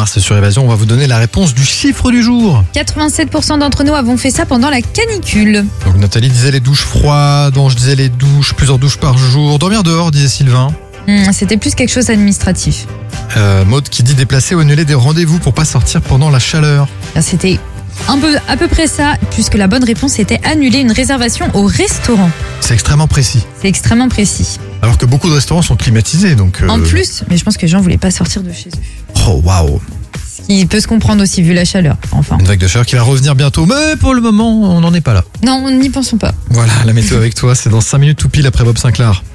Mars sur Évasion. On va vous donner la réponse du chiffre du jour. 87% d'entre nous avons fait ça pendant la canicule. Donc Nathalie disait les douches froides, Ange disait les douches, plusieurs douches par jour. Dormir dehors, disait Sylvain. C'était plus quelque chose d'administratif. Maud qui dit déplacer ou annuler des rendez-vous pour pas sortir pendant la chaleur. C'était à peu près ça, puisque la bonne réponse était annuler une réservation au restaurant. C'est extrêmement précis. C'est extrêmement précis. Alors que beaucoup de restaurants sont climatisés, donc... En plus, mais je pense que les gens voulaient pas sortir de chez eux. Oh, waouh. Ce qui peut se comprendre aussi vu la chaleur, enfin. Une vague de chaleur qui va revenir bientôt, mais pour le moment, on n'en est pas là. Non, n'y pensons pas. Voilà, la météo avec toi, c'est dans 5 minutes tout pile après Bob Sinclair.